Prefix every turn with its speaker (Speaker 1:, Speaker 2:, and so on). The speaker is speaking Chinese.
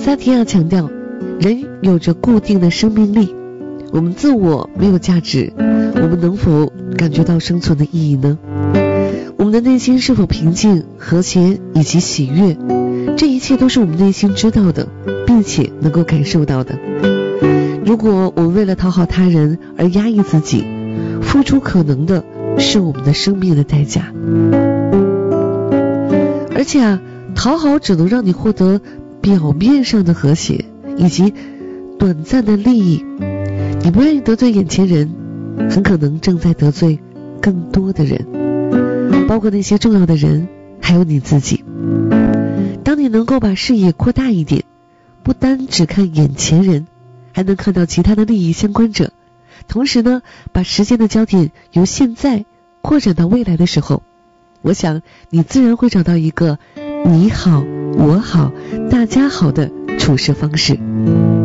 Speaker 1: 萨提亚强调，人有着固定的生命力，我们自我没有价值，我们能否感觉到生存的意义呢？我们的内心是否平静、和谐以及喜悦，这一切都是我们内心知道的，并且能够感受到的。如果我们为了讨好他人而压抑自己，付出可能的是我们的生命的代价。而且讨好只能让你获得表面上的和谐以及短暂的利益，你不愿意得罪眼前人，很可能正在得罪更多的人，包括那些重要的人，还有你自己。当你能够把视野扩大一点，不单只看眼前人，还能看到其他的利益相关者，同时呢，把时间的焦点由现在扩展到未来的时候，我想你自然会找到一个你好我好大家好的处事方式。